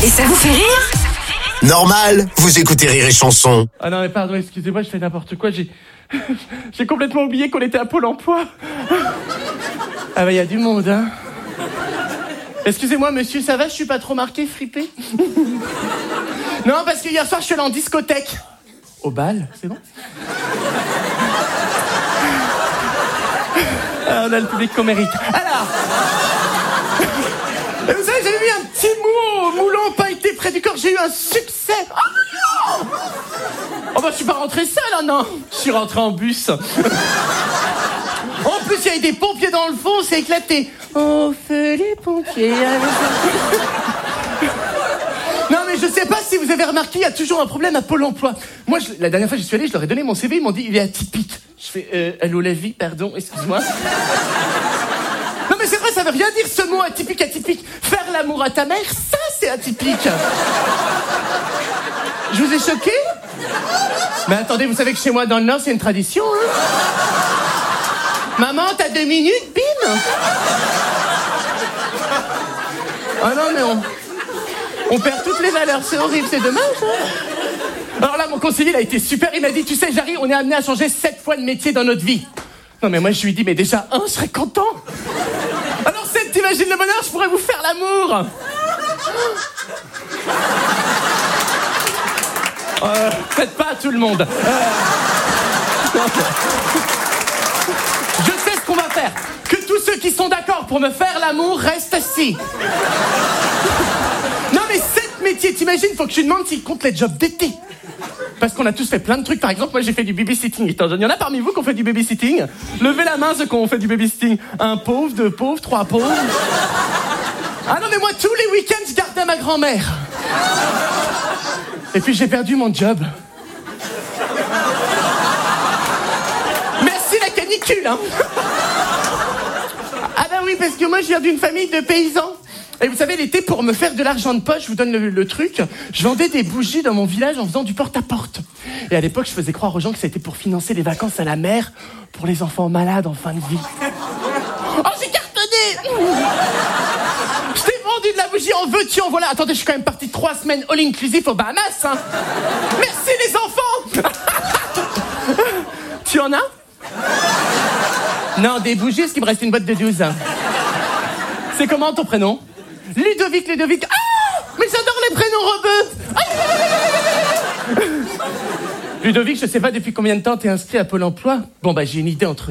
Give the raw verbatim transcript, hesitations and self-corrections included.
Et ça vous fait rire? Normal, vous écoutez Rire et Chanson. Ah non mais pardon, excusez-moi, je fais n'importe quoi, j'ai... j'ai complètement oublié qu'on était à Pôle emploi. Ah bah il y a du monde, hein. Excusez-moi monsieur, ça va, je suis pas trop marqué, fripé? Non, parce que hier soir je suis allé en discothèque. Au bal, c'est bon? Ah, on a le public qu'on mérite. Alors... Et vous savez, j'avais mis un petit mot au moulon pailleté près du corps, j'ai eu un succès. Oh non! Oh bah je suis pas rentré seul, hein, non. Je suis rentré en bus. En plus, il y avait des pompiers dans le fond, c'est éclaté. On fait les pompiers. Non mais je sais pas si vous avez remarqué, il y a toujours un problème à Pôle emploi. Moi, je, la dernière fois que j'y suis allé, je leur ai donné mon C V, ils m'ont dit il est atypique. Je fais euh, allô la vie, pardon, excuse-moi. Non mais c'est vrai, ça veut rien dire ce mot atypique, atypique. Faire l'amour à ta mère, ça c'est atypique. Je vous ai choqué? Mais attendez, vous savez que chez moi dans le Nord, c'est une tradition, hein. Maman, t'as deux minutes, bim. Ah non mais on... On perd toutes les valeurs, c'est horrible, c'est dommage, hein. Alors là, mon conseiller, il a été super, il m'a dit, tu sais, Jarry, on est amené à changer sept fois de métier dans notre vie. Non mais moi, je lui dis, mais déjà, un, je serais content. Alors sept, t'imagines le bonheur, je pourrais vous faire l'amour. Euh, faites pas à tout le monde. Euh... Je sais ce qu'on va faire. Que tous ceux qui sont d'accord pour me faire l'amour restent assis. Non mais sept métiers, t'imagines, faut que je lui demande s'il compte les jobs d'été. Parce qu'on a tous fait plein de trucs. Par exemple, moi j'ai fait du babysitting. Il y en a parmi vous qui ont fait du babysitting? Levez la main ceux qui ont fait du babysitting. Un pauvre, deux pauvres, trois pauvres. Ah non mais moi tous les week-ends je gardais ma grand-mère. Et puis j'ai perdu mon job. Merci la canicule, hein. Ah bah oui, parce que moi je viens d'une famille de paysans. Et vous savez, l'été, pour me faire de l'argent de poche, je vous donne le, le truc, je vendais des bougies dans mon village en faisant du porte-à-porte. Et à l'époque, je faisais croire aux gens que c'était pour financer les vacances à la mer pour les enfants malades en fin de vie. Oh, j'ai cartonné. Je t'ai vendu de la bougie, en veux-tu, en voilà. Attendez, je suis quand même parti trois semaines all-inclusive aux Bahamas, hein. Merci les enfants. Tu en as? Non, des bougies, est-ce qu'il me reste une boîte de douze? C'est comment ton prénom? Ludovic, Ludovic. Ah! Mais j'adore les prénoms rebeux. Ah! Ludovic, je sais pas depuis combien de temps t'es inscrit à Pôle emploi. Bon bah j'ai une idée entre